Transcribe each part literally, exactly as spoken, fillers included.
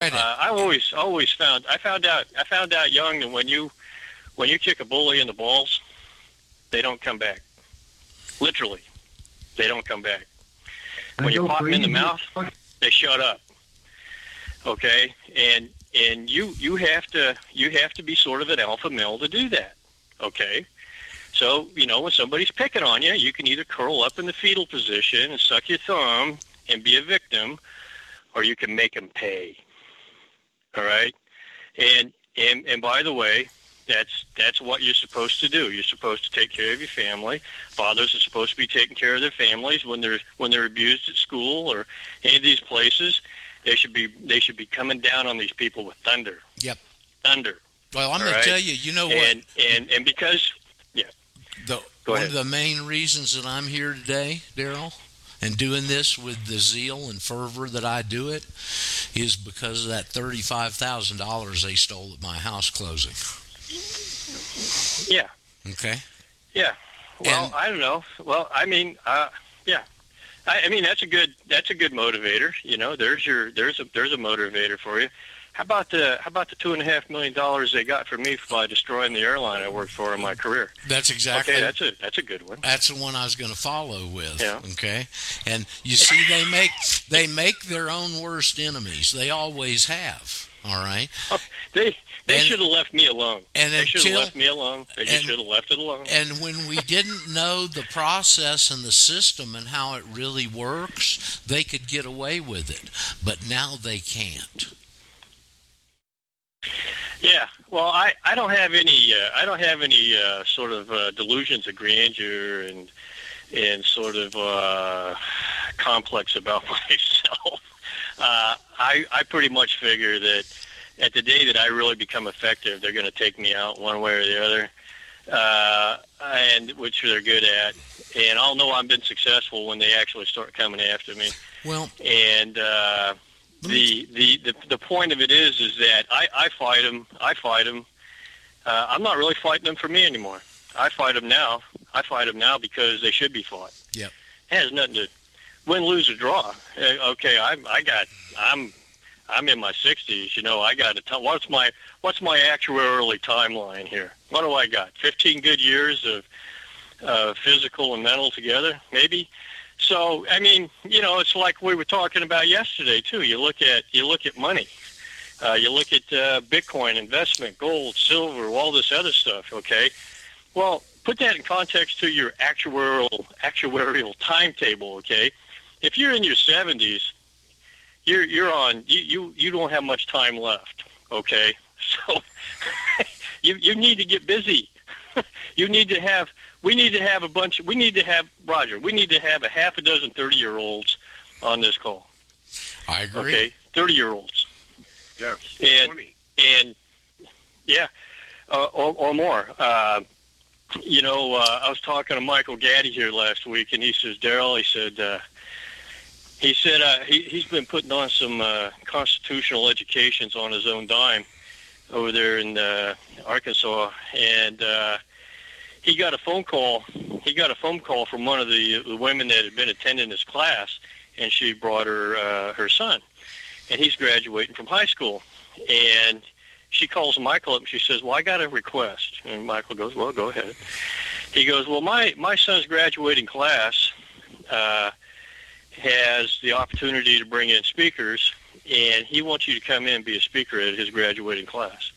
Right. Uh, I always always found I found out I found out young that when you when you kick a bully in the balls, they don't come back. Literally, they don't come back. When you pop them in the mouth, they shut up. Okay, and and you you have to you have to be sort of an alpha male to do that. Okay, so you know when somebody's picking on you, you can either curl up in the fetal position and suck your thumb and be a victim, or you can make them pay. All right, and and and by the way, that's that's what you're supposed to do. You're supposed to take care of your family. Fathers are supposed to be taking care of their families when they're when they're abused at school or any of these places. They should be they should be coming down on these people with thunder. Yep. Thunder. Well, I'm going right? to tell you, you know what? And and, and because, yeah. The, Go one ahead. of the main reasons that I'm here today, Daryl, and doing this with the zeal and fervor that I do it, is because of that thirty-five thousand dollars they stole at my house closing. Yeah. Okay. Yeah. Well, And- I don't know. Well, I mean, uh, yeah. I, I mean, that's a good that's a good motivator. You know, there's your there's a there's a motivator for you. How about the how about the two and a half million dollars they got from me by destroying the airline I worked for in my career? That's exactly. Okay, that's a that's a good one. That's the one I was going to follow with. Yeah. Okay. And you see, they make they make their own worst enemies. They always have. All right. They they And- should have left me alone. and they should have until- left me alone. They and- just should have left it alone. And when we didn't know the process and the system and how it really works, they could get away with it. But now they can't. Yeah, well, I, I don't have any uh, I don't have any uh, sort of uh, delusions of grandeur and and sort of uh, complex about myself. Uh, I I pretty much figure that at the day that I really become effective, they're going to take me out one way or the other, uh, and which they're good at. And I'll know I've been successful when they actually start coming after me. Well, And uh, the, the the the point of it is is that I, I fight them. I fight them. Uh, I'm not really fighting them for me anymore. I fight them now. I fight them now because they should be fought. Yep. It has nothing to win, lose, or draw. Uh, Okay, I I got I'm I'm in my sixties. You know, I got a ton. What's my what's my actuarially timeline here? What do I got? fifteen good years of uh, physical and mental together, maybe. So, I mean, you know, it's like we were talking about yesterday too. You look at you look at money, uh, you look at uh, Bitcoin investment, gold, silver, all this other stuff. Okay, well, put that in context to your actuarial actuarial timetable. Okay, if you're in your seventies, you're you're on you you, you don't have much time left. Okay, so you you need to get busy. You need to have. We need to have a bunch. We need to have Roger. We need to have a half a dozen thirty-year-olds on this call. I agree. Okay, thirty-year-olds. Yeah, And twenty. and yeah, uh, or, or more. Uh, you know, uh, I was talking to Michael Gaddy here last week, and he says, Daryl, he said, uh, he said uh, he he's been putting on some uh, constitutional educations on his own dime over there in uh, Arkansas, and. Uh, He got a phone call. He got a phone call from one of the, the women that had been attending his class, and she brought her uh, her son, and he's graduating from high school. And she calls Michael up and she says, "Well, I got a request." And Michael goes, "Well, go ahead." He goes, "Well, my my son's graduating class uh, has the opportunity to bring in speakers, and he wants you to come in and be a speaker at his graduating class."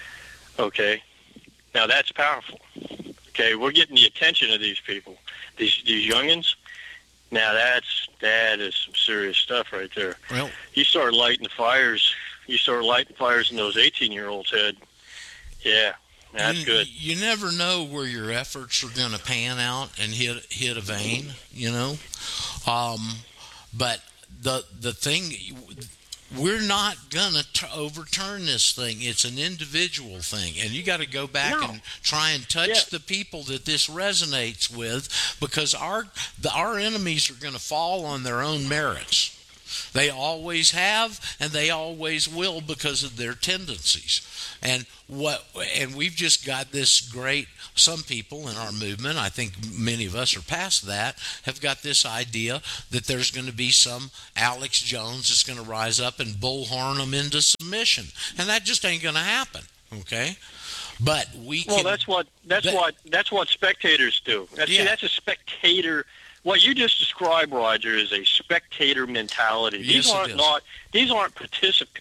Okay, now that's powerful. Okay, we're getting the attention of these people, these these youngins. Now that's that is some serious stuff right there. Well, You start lighting the fires. You start lighting fires in those eighteen-year-olds' head. Yeah, that's you, good. You never know where your efforts are going to pan out and hit hit a vein. You know, um, but the the thing. We're not going to t- overturn this thing. It's an individual thing. And you got to go back No. and try and touch Yeah. the people that this resonates with, because our the, our enemies are going to fall on their own merits. They always have, and they always will because of their tendencies. And what and we've just got this great, some people in our movement, I think many of us are past that, have got this idea that there's going to be some Alex Jones that's going to rise up and bullhorn them into submission. And that just ain't going to happen, okay? But we well, can... Well, that's what that's that, what that's what spectators do. That's, yeah. see, that's a spectator. What you just described, Roger, is a spectator mentality. Yes, these aren't not these aren't participants.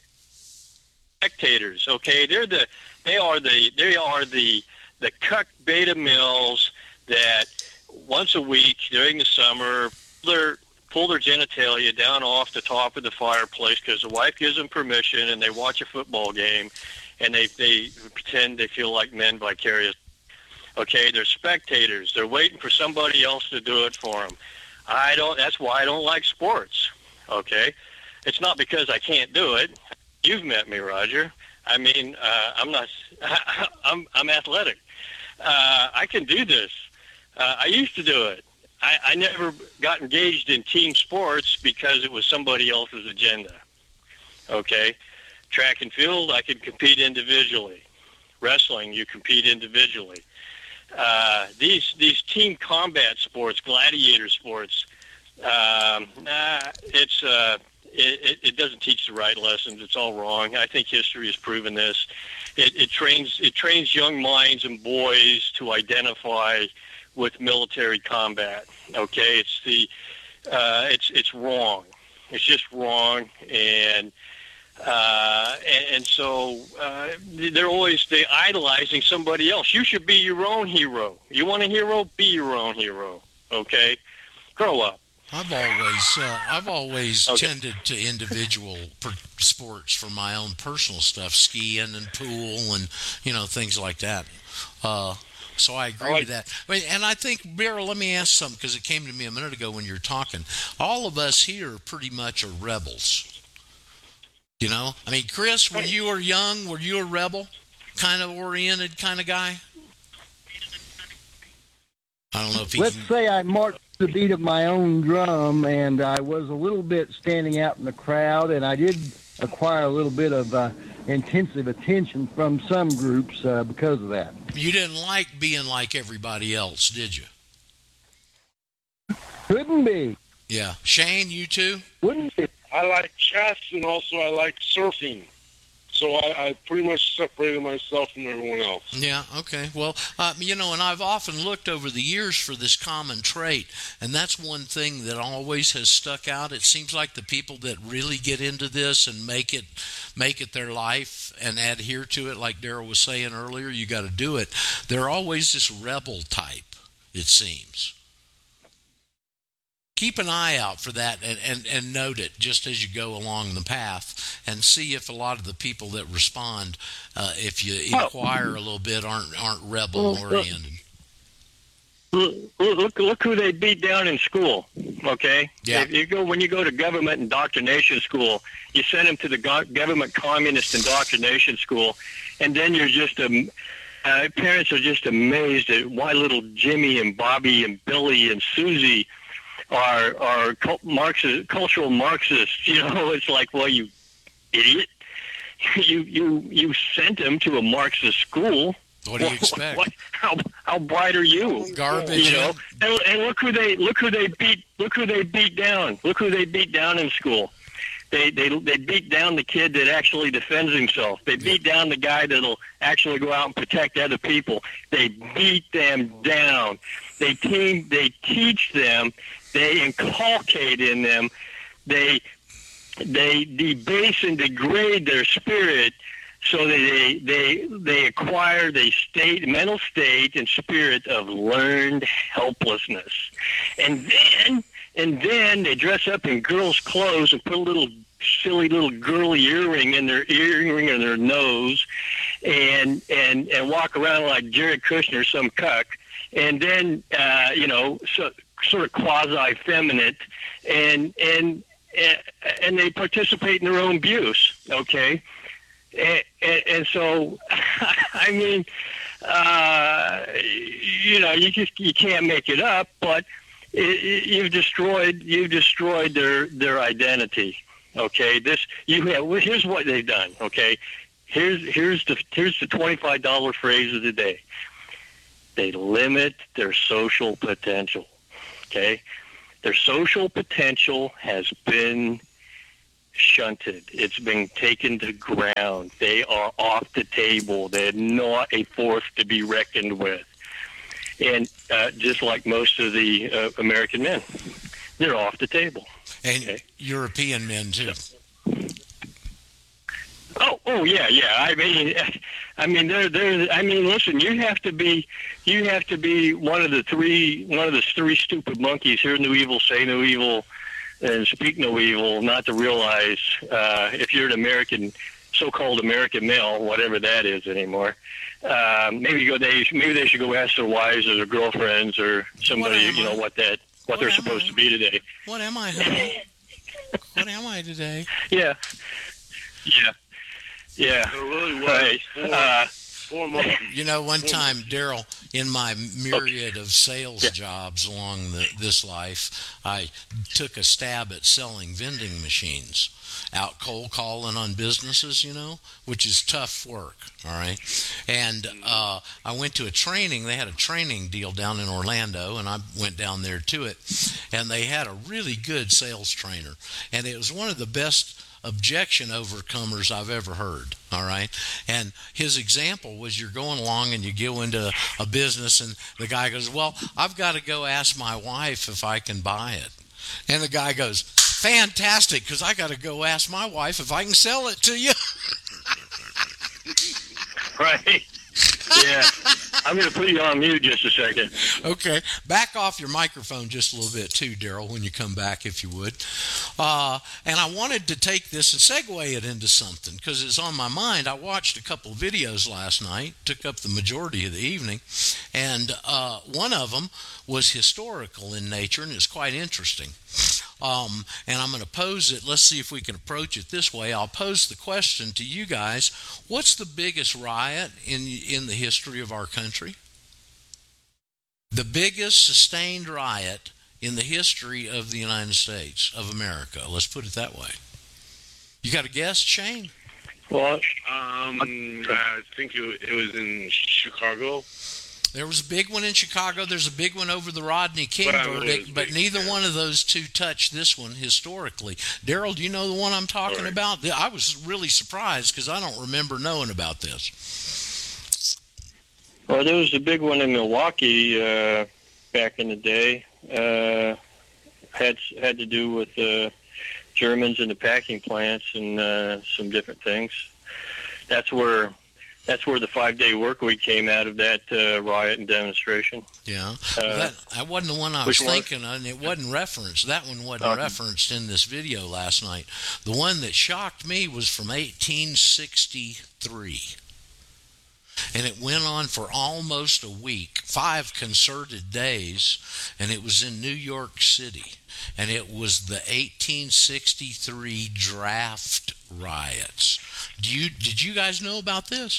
Spectators, okay? They're the they are the they are the the cuck beta males that once a week during the summer they're pull their genitalia down off the top of the fireplace because the wife gives them permission, and they watch a football game, and they they pretend they feel like men vicarious. Okay, they're spectators. They're waiting for somebody else to do it for them. I don't. That's why I don't like sports. Okay, it's not because I can't do it. You've met me, Roger. I mean, uh, I'm not. I'm I'm athletic. Uh, I can do this. Uh, I used to do it. I, I never got engaged in team sports because it was somebody else's agenda. Okay, track and field, I could compete individually. Wrestling, you compete individually. Uh, these these team combat sports, gladiator sports, um, nah, it's. Uh, It, it doesn't teach the right lessons. It's all wrong. I think history has proven this. It, it trains it trains young minds and boys to identify with military combat. Okay, it's the uh, it's it's wrong. It's just wrong, and uh, and, and so uh, they're always they idolizing somebody else. You should be your own hero. You want a hero? Be your own hero. Okay, grow up. I've always, uh, I've always okay. tended to individual per- sports for my own personal stuff, skiing and pool and you know things like that. Uh, so I agree like- with that. Wait, and I think, Beryl, let me ask something because it came to me a minute ago when you were talking. All of us here pretty much are rebels. You know, I mean, Chris, when you were young, were you a rebel, kind of oriented kind of guy? I don't know if he Let's can... say I marched the beat of my own drum, and I was a little bit standing out in the crowd, and I did acquire a little bit of uh, intensive attention from some groups uh, because of that. You didn't like being like everybody else, did you? Couldn't be. Yeah. Shane, you too? Wouldn't be. I like chess, and also I like surfing. So I, I pretty much separated myself from everyone else. Yeah, okay. Well, uh, you know, and I've often looked over the years for this common trait, and that's one thing that always has stuck out. It seems like the people that really get into this and make it make it their life and adhere to it, like Daryl was saying earlier, you got to do it. They're always this rebel type, it seems. Keep an eye out for that and, and, and note it just as you go along the path and see if a lot of the people that respond, uh, if you inquire a little bit, aren't aren't rebel-oriented. Look, look, look who they beat down in school, okay? Yeah. If you go, when you go to government indoctrination school, you send them to the go- government communist indoctrination school, and then you're just a... Uh, parents are just amazed at why little Jimmy and Bobby and Billy and Susie are are Marxist, cultural Marxists. You know, it's like, well, you idiot, you you you sent them to a Marxist school. What do you expect? What, how how bright are you? Garbage. You know, and, and look who they look who they beat look who they beat down. Look who they beat down in school. They they they beat down the kid that actually defends himself. They beat down the guy that'll actually go out and protect other people. They beat them down. They team. They teach them. They inculcate in them. They they debase and degrade their spirit so that they they they acquire the state mental state and spirit of learned helplessness, and then and then they dress up in girls' clothes and put a little silly little girly earring in their earring in their nose, and and and walk around like Jared Kushner, some cuck, and then uh, you know so. sort of quasi-feminine, and and and they participate in their own abuse. Okay, and, and, and so I mean, uh, you know, you just you can't make it up. But it, you've destroyed you've destroyed their their identity. Okay, this you have. Well, here's what they've done. Okay, here's here's the here's the twenty-five dollar phrase of the day. They limit their social potential. Okay, their social potential has been shunted. It's been taken to ground. They are off the table. They're not a force to be reckoned with. And uh, just like most of the uh, American men, they're off the table. And okay. European men too. Oh, oh yeah, yeah. I mean, I mean, they're, they're. I mean, listen. You have to be, you have to be one of the three, one of the three stupid monkeys. Hear no evil, say no evil, and speak no evil. Not to realize uh, if you're an American, so-called American male, whatever that is anymore. Uh, maybe go. They maybe they should go ask their wives or their girlfriends or somebody. You know I? what that what, what they're supposed I? to be today. What am I, honey? What am I today? Yeah, yeah, yeah. It really was Right. four, Uh, four months. You know, one time, Daryl, in my myriad of sales Yeah. jobs along the, this life, I took a stab at selling vending machines, out cold calling on businesses, you know, which is tough work, all right? And uh, I went to a training. They had a training deal down in Orlando, and I went down there to it, and they had a really good sales trainer, and it was one of the best objection overcomers I've ever heard, all right? And his example was you're going along and you go into a business and the guy goes, well, I've got to go ask my wife if I can buy it. And the guy goes, fantastic, because I got to go ask my wife if I can sell it to you. right. Yeah. I'm going to put you on mute just a second. Okay. Back off your microphone just a little bit too, Daryl, when you come back, if you would. Uh, and I wanted to take this and segue it into something because it's on my mind. I watched a couple of videos last night, took up the majority of the evening, and uh, one of them was historical in nature, and it's quite interesting. Um, and I'm going to pose it. Let's see if we can approach it this way. I'll pose the question to you guys. What's the biggest riot in in the history of our country? The biggest sustained riot in the history of the United States of America. Let's put it that way. You got a guess, Shane? Well, Um, I think it, it was in Chicago. There was a big one in Chicago. There's a big one over the Rodney King Well, verdict, but big, neither yeah. one of those two touched this one historically. Daryl, do you know the one I'm talking Right. about? I was really surprised because I don't remember knowing about this. well, there was a big one in Milwaukee uh, back in the day. Uh, had had to do with uh, Germans in the packing plants and uh, some different things. That's where that's where the five-day work week came out of that uh, riot and demonstration. Yeah, Uh, well, that, that wasn't the one I was which one? thinking of, and it wasn't referenced. That one wasn't Okay. referenced in this video last night. The one that shocked me was from eighteen sixty-three. And it went on for almost a week, five concerted days, and it was in New York City. And it was the eighteen sixty-three draft riots. Do you did you guys know about this?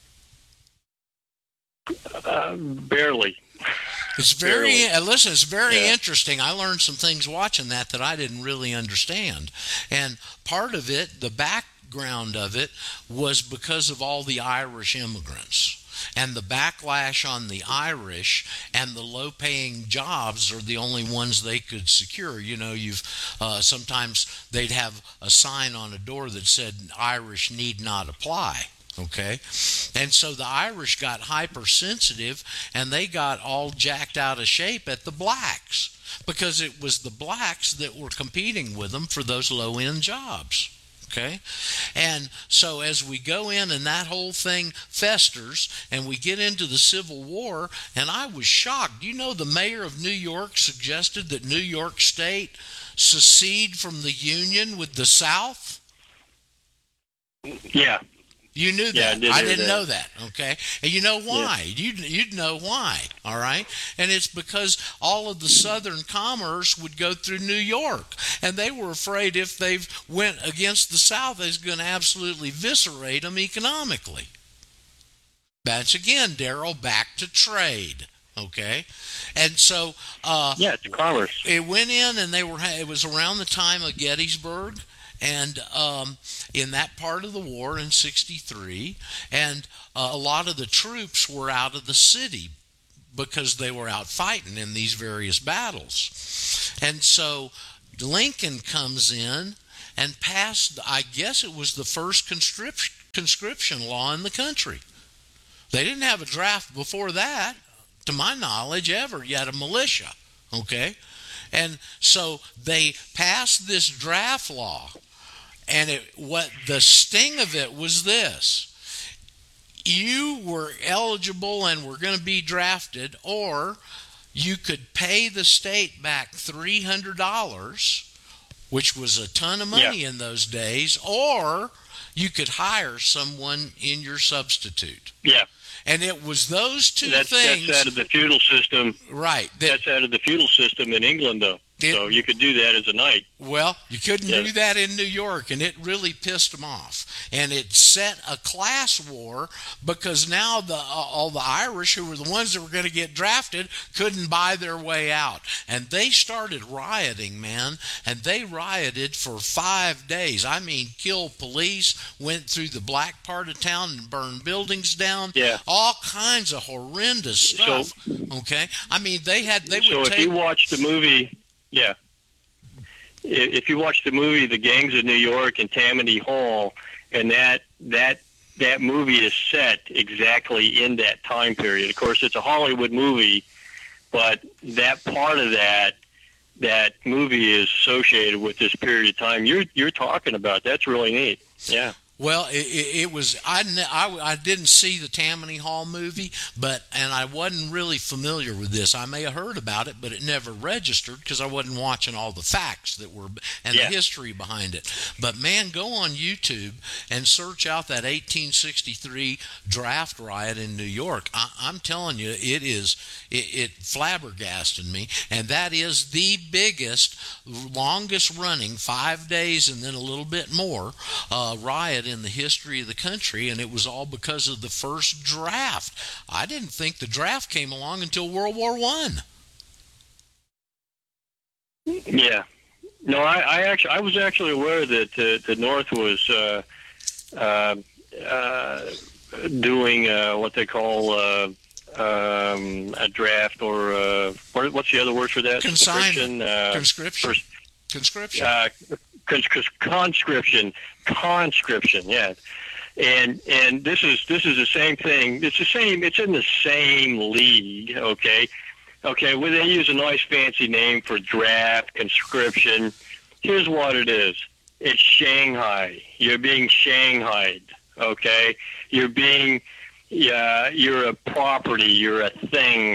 Uh, barely. It's very Barely. uh, listen. It's very Yeah. interesting. I learned some things watching that that I didn't really understand, and part of it, the background of it, was because of all the Irish immigrants. And the backlash on the Irish and the low-paying jobs are the only ones they could secure. You know, you've uh, sometimes they'd have a sign on a door that said "Irish need not apply." Okay, and so the Irish got hypersensitive, and they got all jacked out of shape at the blacks because it was the blacks that were competing with them for those low-end jobs. Okay, and so as we go in and that whole thing festers and we get into the Civil War, and I was shocked. You know, the mayor of New York suggested that New York State secede from the Union with the South. Yeah. You knew Yeah, I that. did I hear didn't that. know that. Okay, and you know why? You'd you'd know why. All right, and it's because all of the Southern commerce would go through New York, and they were afraid if they went against the South, they was going to absolutely eviscerate them economically. That's again, Daryl, back to trade. Okay, and so uh, Yeah, it's commerce. it went in, and they were. It was around the time of Gettysburg, and um, in that part of the war in sixty-three, and uh, a lot of the troops were out of the city because they were out fighting in these various battles, and so Lincoln comes in and passed. I guess it was the first conscription conscription law in the country. They didn't have a draft before that, to my knowledge, ever. You had a militia, okay? And so they passed this draft law, and it, what the sting of it was this. You were eligible and were going to be drafted, or you could pay the state back three hundred dollars, which was a ton of money Yeah. in those days, or you could hire someone in your substitute. Yeah, And it was those two that's things. that's out of the feudal system. Right. That, That's out of the feudal system in England, though. It- So you could do that as a knight. well, you couldn't Yeah. do that in New York, and it really pissed them off. And it set a class war because now the uh, all the Irish, who were the ones that were going to get drafted, couldn't buy their way out. And they started rioting, man, and they rioted for five days. I mean, killed police, went through the black part of town and burned buildings down. Yeah. All kinds of horrendous stuff. Okay? I mean, they had, they So would if take... you watch the movie, yeah, I- if you watch the movie The Gangs of New York and Tammany Hall, and that that that movie is set exactly in that time period. Of course, it's a Hollywood movie, but that part of that that movie is associated with this period of time you're you're talking about. That's really neat. Yeah. Well, it, it, it was. I, ne- I, I didn't see the Tammany Hall movie, but and I wasn't really familiar with this. I may have heard about it, but it never registered because I wasn't watching all the facts that were and Yeah. the history behind it. But man, go on YouTube and search out that eighteen sixty-three draft riot in New York. I, I'm telling you, it is it, it flabbergasted me, and that is the biggest, longest running, five days and then a little bit more uh, riot in the history of the country, and it was all because of the first draft. I didn't think the draft came along until World War One. Yeah. No, I, I actually I was actually aware that uh, the North was uh, uh, uh, doing uh, what they call uh, um, a draft, or uh, what, what's the other word for that? Consignment. Conscription. Uh, Conscription. first- Conscription. uh, cons- cons- conscription, conscription, yeah. And and this is this is the same thing. It's the same. It's in the same league. Okay, okay. Well, they use a nice fancy name for draft, conscription. Here's what it is. It's Shanghai. You're being shanghaied. Okay, you're being. Yeah, you're a property. You're a thing,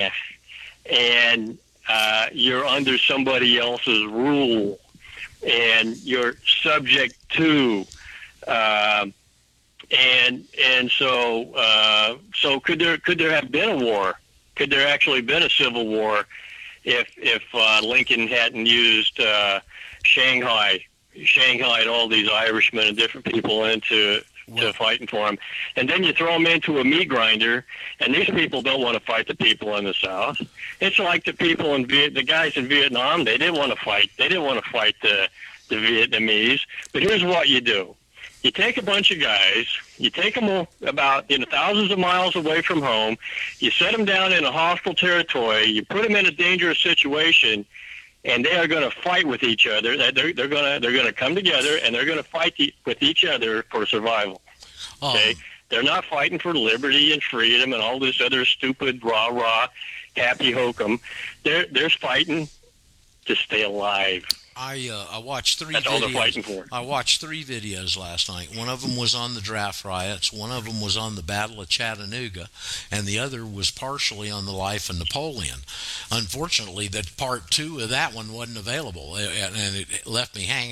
and uh, you're under somebody else's rule, and you're subject to, uh, and and so uh, so could there could there have been a war? Could there actually been a civil war if if uh, Lincoln hadn't used uh, Shanghai, Shanghaied all these Irishmen and different people into Well- to fighting for him, and then you throw them into a meat grinder, and these people don't want to fight the people in the South. It's like the people in Viet, the guys in Vietnam. They didn't want to fight. They didn't want to fight the the Vietnamese. But here's what you do: you take a bunch of guys, you take them about you know thousands of miles away from home, you set them down in a hostile territory, you put them in a dangerous situation, and they are going to fight with each other. They're they're going to they're going to come together, and they're going to fight e- with each other for survival. Um, Okay, they're not fighting for liberty and freedom and all this other stupid rah rah, happy hokum. They're they're fighting to stay alive. I uh, I watched three That's videos. all they're fighting for. I watched three videos last night. One of them was on the draft riots. One of them was on the Battle of Chattanooga, and the other was partially on the life of Napoleon. Unfortunately, that part two of that one wasn't available, and it left me hanging.